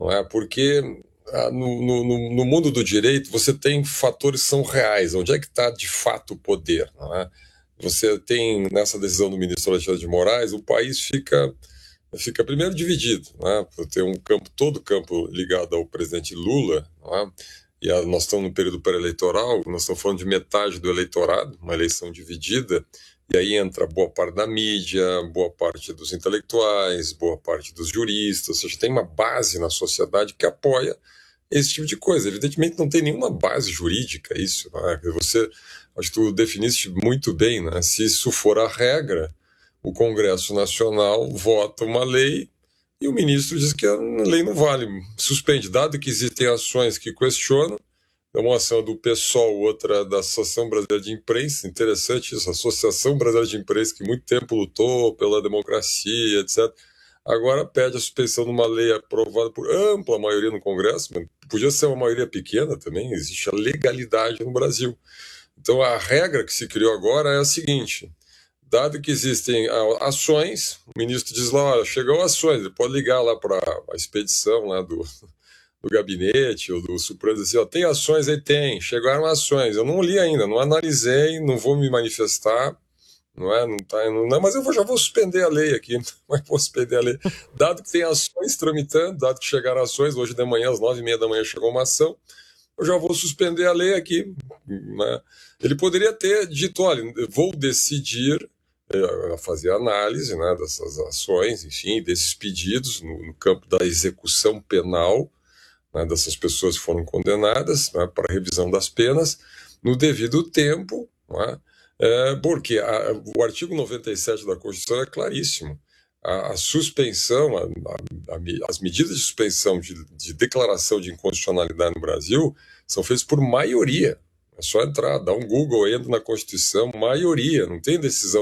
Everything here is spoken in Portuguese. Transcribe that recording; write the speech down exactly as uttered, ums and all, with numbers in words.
não é? Porque ah, no, no, no mundo do direito você tem fatores que são reais. Onde é que está de fato o poder, não é? Você tem, nessa decisão do ministro Alexandre de Moraes, o país fica, fica primeiro dividido, não é? Tem um campo, todo o campo ligado ao presidente Lula, não é? E a, nós estamos no período pré-eleitoral, nós estamos falando de metade do eleitorado, uma eleição dividida, e aí entra boa parte da mídia, boa parte dos intelectuais, boa parte dos juristas, ou seja, tem uma base na sociedade que apoia esse tipo de coisa. Evidentemente não tem nenhuma base jurídica isso, né? Você, acho que tu definiste muito bem, né? Se isso for a regra, o Congresso Nacional vota uma lei e o ministro diz que a lei não vale, suspende, dado que existem ações que questionam. Uma ação do PSOL, outra da Associação Brasileira de Imprensa, interessante isso, a Associação Brasileira de Imprensa, que muito tempo lutou pela democracia, etcétera, agora pede a suspensão de uma lei aprovada por ampla maioria no Congresso, mas podia ser uma maioria pequena também, existe a legalidade no Brasil. Então a regra que se criou agora é a seguinte: dado que existem ações, o ministro diz lá, olha, chegou ações, ele pode ligar lá para a expedição lá do... do gabinete ou do Supremo, dizer, ó, tem ações aí? Tem, chegaram ações, eu não li ainda, não analisei, não vou me manifestar, não é, não tá, não, não, mas eu vou, já vou suspender a lei aqui, mas vou suspender a lei, dado que tem ações tramitando, dado que chegaram ações, hoje de manhã, às nove e meia da manhã chegou uma ação, eu já vou suspender a lei aqui, né? Ele poderia ter dito, olha, vou decidir a fazer análise, né, dessas ações, enfim, desses pedidos no, no campo da execução penal, né, dessas pessoas que foram condenadas, né, para revisão das penas, no devido tempo, né, é, porque a, o artigo noventa e sete da Constituição é claríssimo. A, a suspensão, a, a, as medidas de suspensão de, de declaração de inconstitucionalidade no Brasil são feitas por maioria. É só entrar, dar um Google, entra na Constituição, maioria, não tem decisão